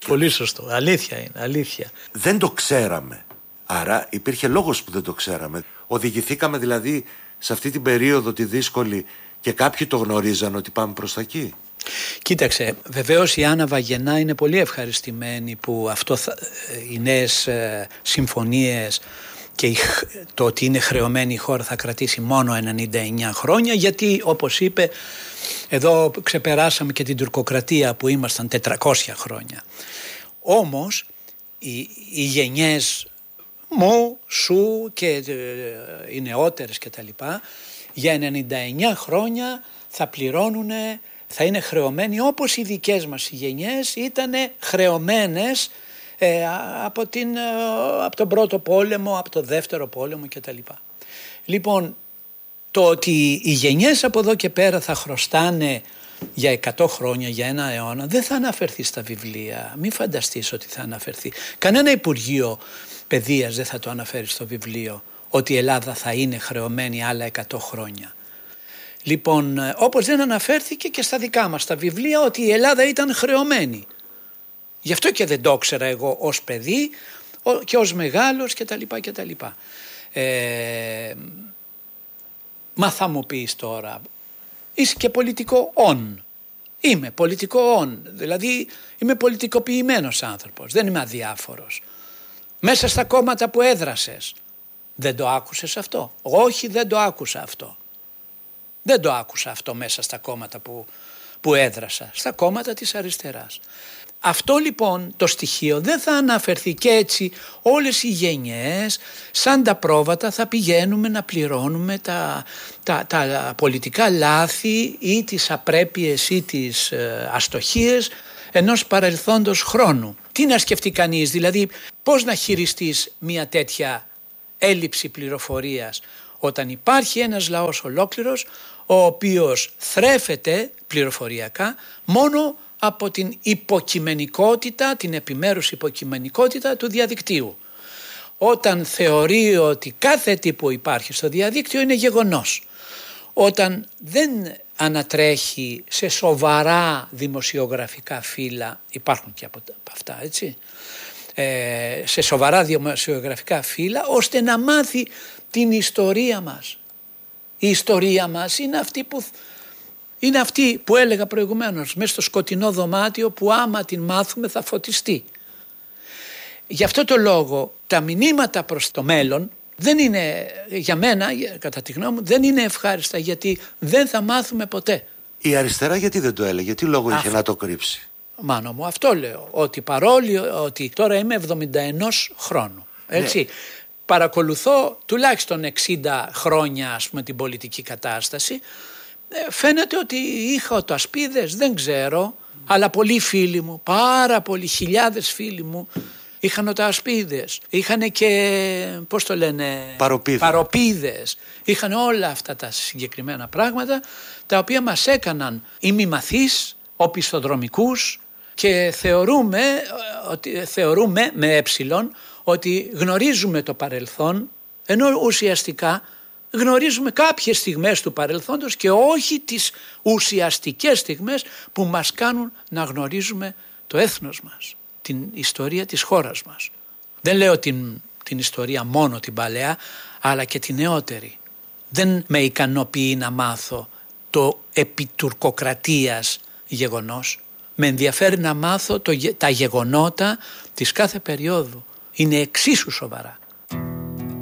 Πολύ σωστό. Αλήθεια είναι. Αλήθεια. Δεν το ξέραμε. Άρα υπήρχε λόγος που δεν το ξέραμε. Οδηγηθήκαμε δηλαδή σε αυτή την περίοδο τη δύσκολη και κάποιοι το γνωρίζαν ότι πάμε προς τα εκεί. Κοίταξε, βεβαίως η Άννα Βαγενά είναι πολύ ευχαριστημένη που οι νέες συμφωνίες και το ότι είναι χρεωμένη η χώρα θα κρατήσει μόνο 99 χρόνια, γιατί όπως είπε, εδώ ξεπεράσαμε και την τουρκοκρατία που ήμασταν 400 χρόνια. Όμως οι γενιές μου, σου και οι νεότερες και τα λοιπά, για 99 χρόνια θα πληρώνουν, θα είναι χρεωμένοι όπως οι δικές μας οι γενιές ήταν χρεωμένες από τον πρώτο πόλεμο, από τον δεύτερο πόλεμο κτλ. Λοιπόν, το ότι οι γενιές από εδώ και πέρα θα χρωστάνε για 100 χρόνια, για ένα αιώνα, δεν θα αναφερθεί στα βιβλία. Μην φανταστείς ότι θα αναφερθεί. Κανένα Υπουργείο Παιδείας δεν θα το αναφέρει στο βιβλίο ότι η Ελλάδα θα είναι χρεωμένη άλλα 100 χρόνια. Λοιπόν, όπως δεν αναφέρθηκε και στα δικά μας τα βιβλία ότι η Ελλάδα ήταν χρεωμένη. Γι' αυτό και δεν το ήξερα εγώ ως παιδί και ως μεγάλος κτλ. Μα θα μου πεις τώρα, είσαι και πολιτικό όν. Είμαι πολιτικό όν, δηλαδή είμαι πολιτικοποιημένος άνθρωπος, δεν είμαι αδιάφορος. Μέσα στα κόμματα που έδρασες, δεν το άκουσες αυτό? Όχι, δεν το άκουσα αυτό. Δεν το άκουσα αυτό μέσα στα κόμματα που έδρασα, στα κόμματα της αριστεράς. Αυτό λοιπόν το στοιχείο δεν θα αναφερθεί και έτσι όλες οι γενιές σαν τα πρόβατα θα πηγαίνουμε να πληρώνουμε τα πολιτικά λάθη ή τις απρέπειες ή τις αστοχίες ενός παρελθόντος χρόνου. Τι να σκεφτεί κανείς, δηλαδή πώς να χειριστείς μια τέτοια έλλειψη πληροφορίας όταν υπάρχει ένας λαός ολόκληρος ο οποίος θρέφεται πληροφοριακά μόνο από την υποκειμενικότητα, την επιμέρους υποκειμενικότητα του διαδικτύου. Όταν θεωρεί ότι κάθε τι που υπάρχει στο διαδίκτυο είναι γεγονός. Όταν δεν ανατρέχει σε σοβαρά δημοσιογραφικά φύλλα, υπάρχουν και από αυτά έτσι, σε σοβαρά δημοσιογραφικά φύλλα, ώστε να μάθει την ιστορία μας. Η ιστορία μας είναι αυτή που έλεγα προηγουμένως, μέσα στο σκοτεινό δωμάτιο που άμα την μάθουμε θα φωτιστεί. Γι' αυτό το λόγο τα μηνύματα προς το μέλλον δεν είναι, για μένα, κατά τη γνώμη μου, δεν είναι ευχάριστα, γιατί δεν θα μάθουμε ποτέ. Η αριστερά γιατί δεν το έλεγε, τι λόγο είχε να το κρύψει? Μάνο μου, αυτό λέω, ότι παρόλο ότι τώρα είμαι 71 χρόνου, έτσι, ναι. Παρακολουθώ τουλάχιστον 60 χρόνια ας πούμε την πολιτική κατάσταση. Φαίνεται ότι είχα οτασπίδες, δεν ξέρω, αλλά πολλοί φίλοι μου, πάρα πολλοί, χιλιάδες φίλοι μου είχαν οτασπίδες, είχαν και, πώς το λένε, παροπίδες, είχαν όλα αυτά τα συγκεκριμένα πράγματα τα οποία μας έκαναν ημιμαθείς, οπισθοδρομικούς και θεωρούμε με ότι γνωρίζουμε το παρελθόν, ενώ ουσιαστικά γνωρίζουμε κάποιες στιγμές του παρελθόντος και όχι τις ουσιαστικές στιγμές που μας κάνουν να γνωρίζουμε το έθνος μας, την ιστορία της χώρας μας. Δεν λέω την ιστορία μόνο την παλαιά, αλλά και την νεότερη. Δεν με ικανοποιεί να μάθω το επιτουρκοκρατίας γεγονός. Με ενδιαφέρει να μάθω τα γεγονότα της κάθε περίοδου. Είναι εξίσου σοβαρά.